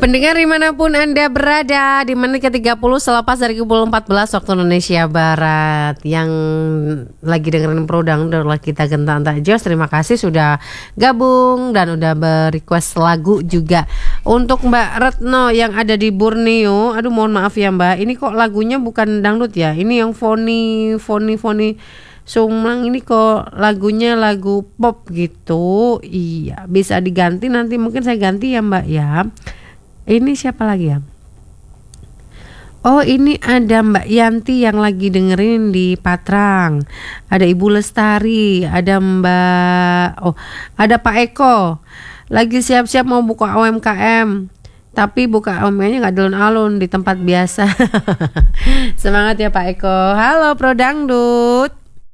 Pendengar dimanapun Anda berada, di menit ke-30 selepas dari pukul 14 waktu Indonesia Barat. Yang lagi dengerin Prodang adalah kita Genta Tak Jos. Terima kasih sudah gabung dan udah berequest lagu juga. Untuk Mbak Retno yang ada di Borneo, aduh mohon maaf ya Mbak, ini kok lagunya bukan dangdut ya, ini yang Foni Sumlang, ini kok lagunya lagu pop gitu. Iya, bisa diganti nanti, mungkin saya ganti ya Mbak ya. Ini siapa lagi ya? Oh, ini ada Mbak Yanti yang lagi dengerin di Patrang. Ada Ibu Lestari, ada ada Pak Eko. Lagi siap-siap mau buka UMKM. Tapi buka UMKM-nya nggak alun-alun, di tempat biasa. Semangat ya Pak Eko. Halo Pro Dangdut.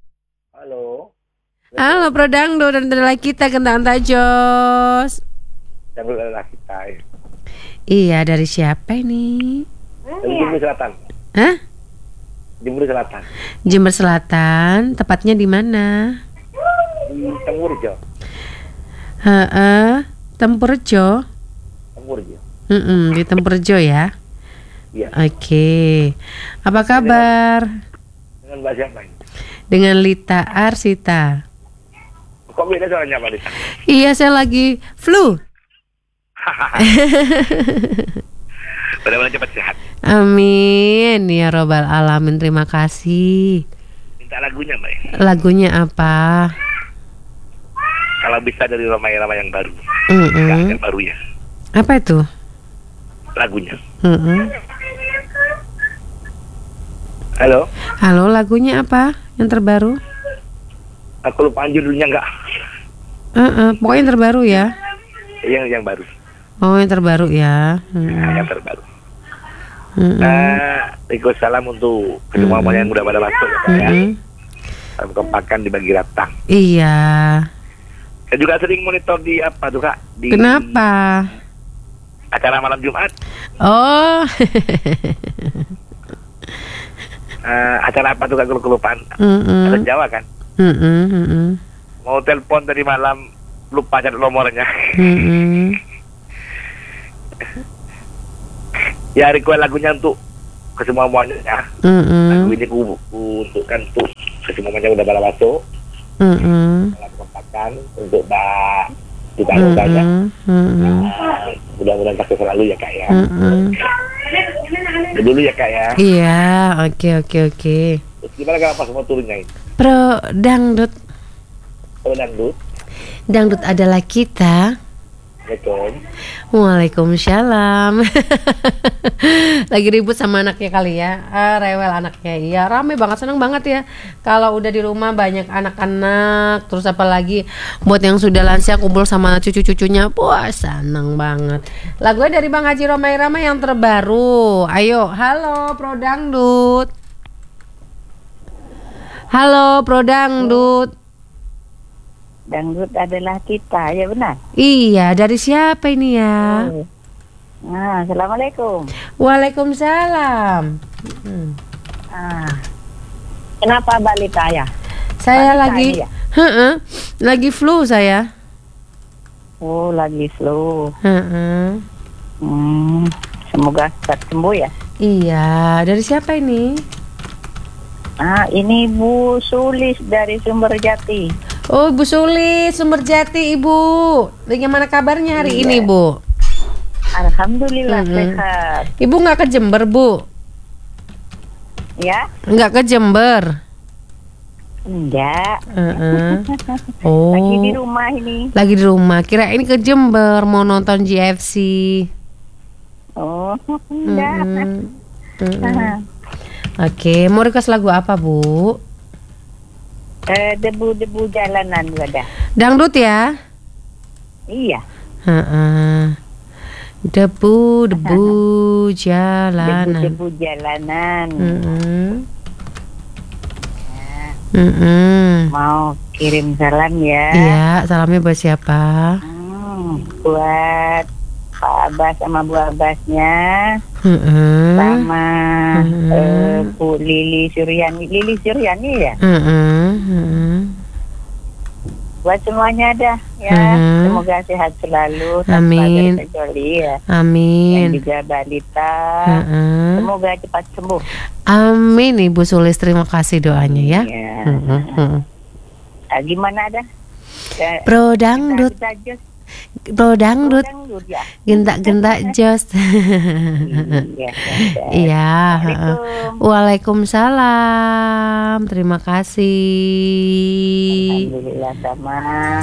Halo Pro Dangdut, dan adalah kita Genta Tak Jos. Dangdut adalah kita. Iya, dari siapa ini? Jember Selatan. Hah? Jember Selatan. Jember Selatan, tepatnya di mana? Di Tempurjo. Tempurjo. Di Tempurjo ya. Iya. Oke. Apa kabar? Dengan Mbak siapa ini? Dengan Lita Arsita. Kok beda suaranya Mbak Lita? Iya, saya lagi flu. Mudah-mudahan cepat sehat. Amin ya robbal alamin. Terima kasih. Minta lagunya Mbak. Lagunya apa? Kalau bisa dari Roma-Roma yang baru. Yang baru ya. Apa itu? Lagunya. Halo. Halo, lagunya apa? Yang terbaru? Aku lupa judulnya enggak. Pokoknya yang terbaru ya. Yang baru. Oh, yang terbaru ya. Yang terbaru. Ikut salam untuk semua yang udah pada masuk ya. Salam kempakan dibagi ratang. Iya. Saya juga sering monitor di apa tuh Kak? Kenapa? Acara malam Jumat. Oh. Acara apa tuh Kak, kelupaan? Acara Jawa kan? Mau telepon tadi malam, lupa cari nomornya. Ya, request lagunya untuk ke semua semuanya ya. Lagu ini untukkan untuk ke semua yang udah pada masuk. Salam kempakan untuk Mbak kita banyak. Mudah-mudahan sukses selalu ya Kak ya. Dulu ya Kak ya. Iya, oke. Terus gimana kalau pas mau turunnya ini? Pro Dangdut. Dangdut adalah kita. Waalaikumsalam. Lagi ribut sama anaknya kali ya. Rewel anaknya. Iya, rame banget, seneng banget ya kalau udah di rumah banyak anak-anak. Terus apalagi buat yang sudah lansia kumpul sama cucu-cucunya. Wah, seneng banget. Lagunya dari Bang Haji Romai-Rama yang terbaru. Ayo, halo Pro Dangdut. Halo Pro Dangdut. Dangdut adalah kita, ya benar? Iya, dari siapa ini ya? Assalamualaikum. Waalaikumsalam. Kenapa Mbak Lita ya? Saya Mbak lagi, Lita, lagi flu saya. Oh, lagi flu. Semoga cepat sembuh ya. Iya, dari siapa ini? Ini Bu Sulis dari Sumberjati. Oh, Bu Sulis, Sumberjati, Ibu. Bagaimana kabarnya hari ini, Bu? Alhamdulillah sehat. Ibu nggak ke Jember, Bu? Ya? Nggak ke Jember? Enggak. Oh. Lagi di rumah ini. Lagi di rumah. Kira ini ke Jember mau nonton GFC. Oh, enggak. Oke, mau request lagu apa, Bu? Debu-debu jalanan ada. Dangdut ya? Iya. Debu-debu jalanan. Debu-debu jalanan. Mau kirim salam ya? Iya, salamnya buat siapa? Buat Pak Abbas sama Bu Abbasnya, sama Bu Lili Suryani ya? buat semuanya dah ya. Semoga sehat selalu. Amin. Joli ya. Amin. Dan juga Balita. Semoga cepat sembuh. Amin Ibu Sulis, terima kasih doanya ya. Gimana dah? Pro dangdut. Bro dangdut, ya. gentak-gentak jos. Iya. Waalaikumsalam. Terima kasih. Alhamdulillah sama.